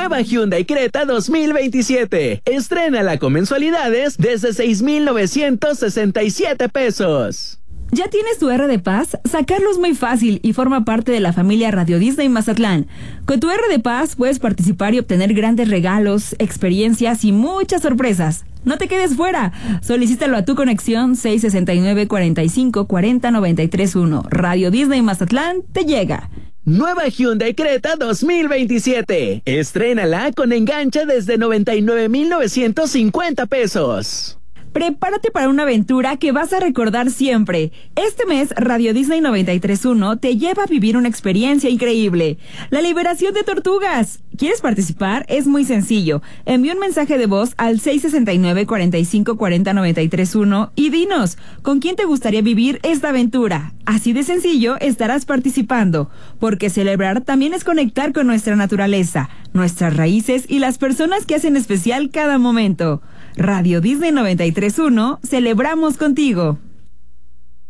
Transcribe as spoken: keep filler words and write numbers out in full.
Nueva Hyundai Creta dos mil veintisiete. Estrénala con mensualidades desde seis mil novecientos sesenta y siete pesos. ¿Ya tienes tu R de Paz? Sacarlo es muy fácil y forma parte de la familia Radio Disney Mazatlán. Con tu R de Paz puedes participar y obtener grandes regalos, experiencias y muchas sorpresas. No te quedes fuera. Solicítalo a tu conexión seis seis nueve, cuarenta y cinco, cuarenta, noventa y tres uno. Radio Disney Mazatlán te llega. Nueva Hyundai Creta dos mil veintisiete. Estrénala con enganche desde noventa y nueve mil novecientos cincuenta pesos. Prepárate para una aventura que vas a recordar siempre. Este mes, Radio Disney noventa y tres punto uno te lleva a vivir una experiencia increíble. La liberación de tortugas. ¿Quieres participar? Es muy sencillo. Envía un mensaje de voz al seis seis nueve, cuarenta y cinco, cuarenta, noventa y tres uno y dinos, ¿con quién te gustaría vivir esta aventura? Así de sencillo estarás participando, porque celebrar también es conectar con nuestra naturaleza, nuestras raíces y las personas que hacen especial cada momento. Radio Disney noventa y tres punto uno, celebramos contigo.